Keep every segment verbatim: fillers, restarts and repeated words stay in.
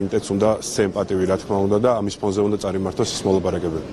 იმიტეც უნდა სემპატივი, რა თქმა უნდა, და ამის ფონზე უნდა წარიმართოს ის მოლაპარაკებები.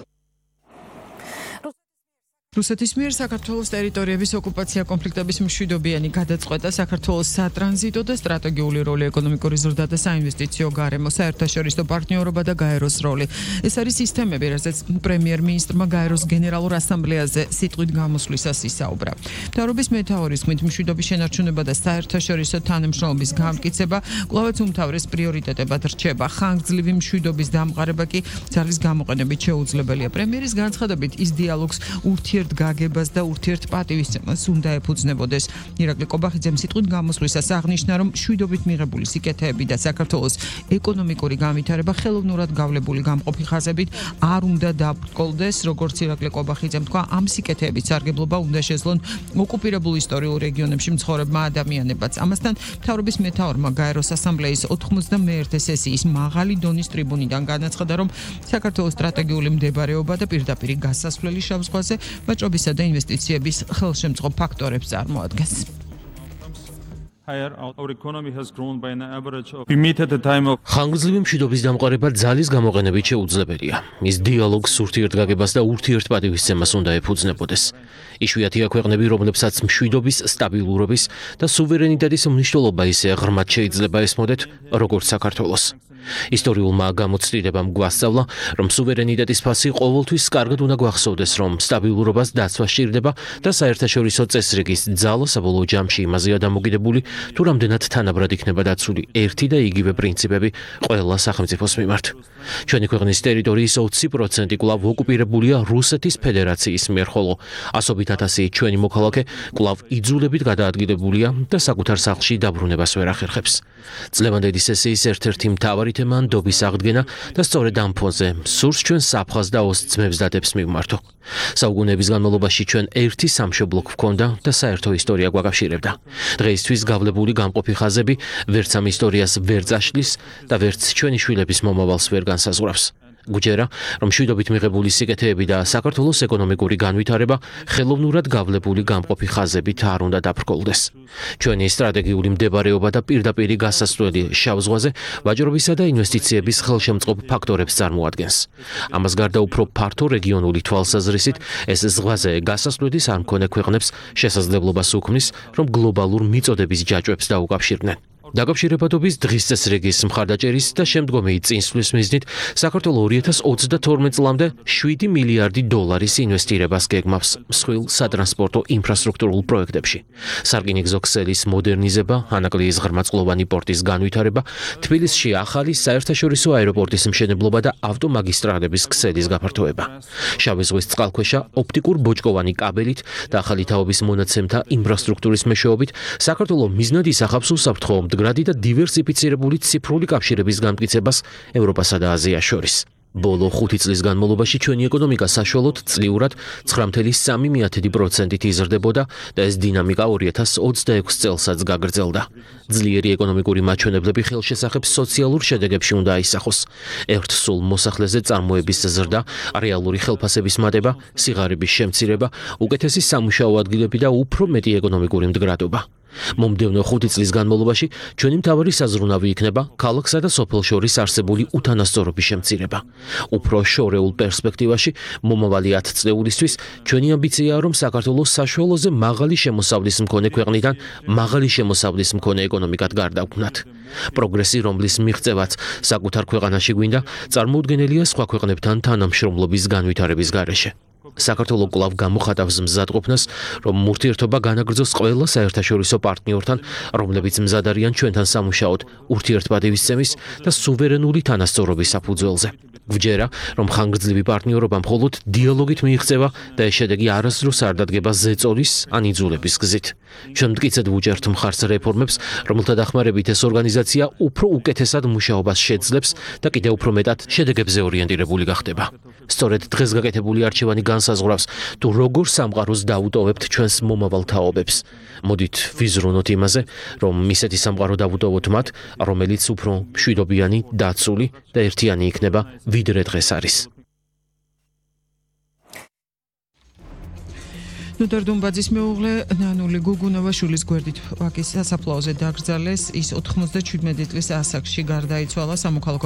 რუსეთის მიერ საქართველოს ტერიტორიების ოკუპაცია კონფლიქტების მშვიდობიანი გადაწყვეტა საქართველოს სატრანზიტო და სტრატეგიული როლი ეკონომიკური ზრდა და საინვესტიციო გარემო საერთაშორისო პარტნიორობა და გაეროს როლი. ეს არის სისტემები, რასაც პრემიერ-მინისტრმა გაეროს გენერალურ ასამბლეაზე სიტყვით გამოსვლისას ისაუბრა. მთავრობის მეთაურის თქმით, მშვიდობის შენარჩუნება და საერთაშორისო თანამშრომლობის გამტკიცება კვლავაც უმთავრეს პრიორიტეტებად რჩება. ხანგრძლივი მშვიდობის დამყარება კი ძალის გამოყენებით შეუძლებელია. პრემიერის განცხადებით ის დიალოგს ურთიერთ გაგებას და ურთიერთ პატივისცემას უნდა ეფუძნებოდეს. ირაკლი კობახიძემ სიტყვით გამოსვლისას აღნიშნა, რომ მშვიდობით მიღებული სიკეთეები და საქართველოს ეკონომიკური განვითარება ხელოვნურად გავლებული გამყოფი ხაზებით არ უნდა დაბრკოლდეს, როგორც ირაკლი კობახიძემ თქვა, ამ სიკეთეებით სარგებლობა უნდა შეძლონ ოკუპირებულ ისტორიულ რეგიონებში მცხოვრებმა ადამიანებაც. ამასთან მთავრობის მეთაურმა გაეროს ასამბლეის ოთხმოცდამეერთე სესიის მაღალი დონის ტრიბუნიდან განაცხადა, რომ საქართველოს სტრატეგიული მდებარეობა და პირდაპირი გასასვლელი შავ ზღვაზე ვაჭრობისა და ინვესტიციების ხელშემწყობ ფაქტორებს წარმოადგენს. ხანგრძლივი მშვიდობის დამყარება ძალის გამოყენებით შეუძლებელია. ის დიალოგს ურთიერთგაგებას და ურთიერთპატივისცემას უნდა ეფუძნებოდეს. იშვიათია ქვეყნები, რომლებსაც მშვიდობის, სტაბილურობის და სუვერენიტეტის მნიშვნელობა ისე ღრმად შეიძლება ესმოდეთ, როგორც საქართველოს. ისტორიულმა გამოცდილებამ გვასწავლა, რომ სუვერენიტეტის ფასი ყოველთვის კარგად უნდა გვახსოვდეს, რომ სტაბილურობას დაცვა სჭირდება და საერთაშორისო წესრიგის ძალა საბოლოო ჯამში იმაზეა დამოკიდებული, თუ რამდენად თანაბრად იქნება დაცული ერთი და იგივე პრინციპები ყველა სახელმწიფოს მიმართ. ჩვენი ქვეყნის ტერიტორიის ოცი პროცენტი კვლავ ოკუპირებულია რუსეთის ფედერაციის მიერ, ხოლო ასობით ათასი ჩვენი მოქალაქე კვლავ იძულებით გადაადგილებულია და საკუთარ სახლში დაბრუნებას ვერ ახერხებს. წლევანდელი სესიის ერთ-ერთი მთავარი თემა ნდობის აღდგენა და სწორედ ამ ფონზე სურს ჩვენ საფხაზ და ოს ძმებს დადებს მივმართო. საუკუნეების განმავლობაში ჩვენ ერთი სამშობლო გვქონდა და საერთო ისტორია გვაკავშირებდა. დღეისთვის გავლებული გამყოფი ხაზები ვერც ამ ისტორიას ვერ წაშლის და ვერც ჩვენი შვილების მომავალს ვერ განსაზღვრავს. გუჯერა, რომ მშვიდობით მიღებული სიკეთეები და საქართველოს ეკონომიკური განვითარება ხელოვნურად გავლებული გამყოფი ხაზებით არ უნდა დაბრკოლდეს. ჩვენი სტრატეგიული მდებარეობა და პირდაპირი გასასვლელი შავ ზღვაზე ვაჭრობისა და ინვესტიციების ხელშემწყობ ფაქტორებს წარმოადგენს. ამას გარდა უფრო ფართო რეგიონული თვალსაზრისით ეს ზღვაზე გასასვლელის არ მქონე ქვეყნებს შესაძლებლობას უქმნის, რომ გლობალურ მიწოდების ჯაჭვებს დაუკავშირდნენ. დაკავშირებადობის დღის წესრიგის მხარდაჭერის და შემდგომი წინსვლის მიზნით საქართველოს ორი ათას ოცდათორმეტ წლამდე შვიდი მილიარდი დოლარის ინვესტირებას გეგმავს მსხვილ სატრანსპორტო ინფრასტრუქტურულ პროექტებში. სარკინიგზო ქსელის მოდერნიზება, ანაკლიის ღრმაწყლოვანი პორტის განვითარება, თბილისში ახალი საერთაშორისო აეროპორტის მშენებლობა და ავტომაგისტრალების ქსელის გაფართოება. შავი ზღვის წყალქვეშა ოპტიკურ ბოჭკოვანი კაბელით და ახალი თაობის მონაცემთა ინფრასტრუქტურის მეშვეობით საქართველოს მიზნად ისახავს უსაფრთხო მდგრადი და დივერსიფიცირებული ციფრული კავშირების გამტკიცებას ევროპასა და აზიას შორის. ბოლო ხუთი წლის განმავლობაში ჩვენი ეკონომიკა საშუალოდ წლიურად ცხრა კoma სამი პროცენტით იზრდებოდა და ეს დინამიკა ორი ათას ოცდაექვსი წელსაც გაგრძელდა. ძლიერი ეკონომიკური მაჩვენებლები ხელშესახებ სოციალურ შედეგებში უნდა აისახოს. ერთ სულ მოსახლეზე წარმოების ზრდა, რეალური ხელფასების მატება, სიღარიბის შემცირება, უკეთესი სამუშაო ადგილები და უფრო მეტი ეკონომიკური მდგრადობა. მომდევნო ხუთი წლის განმავლობაში ჩვენი მთავარი საზრუნავი იქნება ქალაქსა და სოფელ შორის არსებული უთანასწორობის შემცირება. უფრო შორეულ პერსპექტივაში, მომავალი ათ წლეულისთვის, ჩვენი ამბიციაა, რომ საქართველოს საშუალოზე მაღალი შემოსავლის მქონე ქვეყნიდან მაღალი შემოსავლის მქონე ეკონომიკად გარდაგვვნათ. პროგრესი, რომლის მიღწევაც საკუთარ ქვეყანაში გვინდა, წარმოუდგენელია სხვა ქვეყნებთან თანამშრომლობის განვითარების გარეშე. საქართველოს კვლავ გამოხატავს მზადყოფნას, რომ ურთიერთობა განაგრძოს ყველა საერთაშორისო პარტნიორთან, რომლებიც მზად არიან ჩვენთან სამუშაოდ ურთიერთპატივისცემის და სუვერენული თანასწორობის საფუძველზე. გვჯერა, რომ ხანგრძლივი პარტნიორობა მხოლოდ დიალოგით მიიღწევა და ეს შედეგი არასდროს არ დადგება ზეწოლის ან იძულების გზით. ჩვენ მტკიცედ ვუჭერთ მხარს რეფორმებს, რომელთა დახმარებით ეს ორგანიზაცია უფრო უკეთესად მუშაობას შეძლებს და კიდევ უფრო მეტად შედეგებზე ორიენტირებული გახდება. სწორედ დღეს გაკეთებული არჩევანი განსაზღვრავს, თუ როგორ სამყაროს დაუტოვებთ ჩვენს მომავალ თაობებს. მოდით ვიზრუნოთ იმაზე, რომ ისეთი სამყარო დავუტოვოთ მათ, რომელიც უფრო მშვიდობიანი, დაცული და ერთიანი იქნება, ვიდრე დღეს არის. ნოდარ დუმბაძის მეუღლე ნანული გუგუნოვაშვილის გვერდით ვაკის სასაფლაოზე დაკრძალეს. ის ოთხმოცდაჩვიდმეტი წლის ასაკში გარდაიცვალა. სამოქალაქო